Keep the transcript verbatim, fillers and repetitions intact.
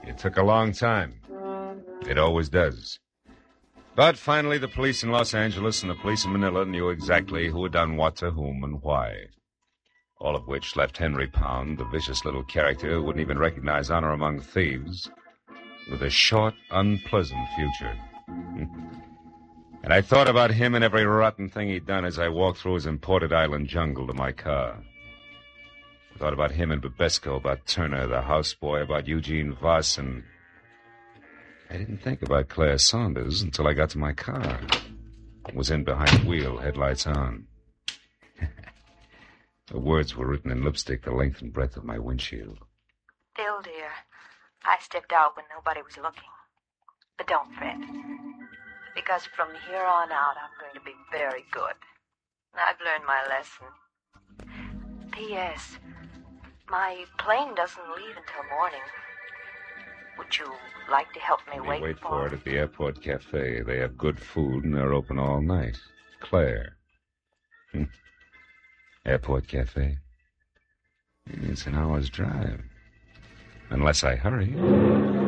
It took a long time. It always does. But finally, the police in Los Angeles and the police in Manila knew exactly who had done what to whom and why. All of which left Henry Pound, the vicious little character who wouldn't even recognize honor among thieves, with a short, unpleasant future. And I thought about him and every rotten thing he'd done as I walked through his imported island jungle to my car. I thought about him and Babesco, about Turner, the houseboy, about Eugene Voss, and I didn't think about Claire Saunders until I got to my car. It was in behind the wheel, headlights on. The words were written in lipstick the length and breadth of my windshield. Phil, dear, I stepped out when nobody was looking. But don't fret. Because from here on out, I'm going to be very good. I've learned my lesson. P S My plane doesn't leave until morning. Would you like to help me wait, wait for, for it at the airport cafe? They have good food and they're open all night. Claire. Airport cafe? It's an hour's drive. Unless I hurry.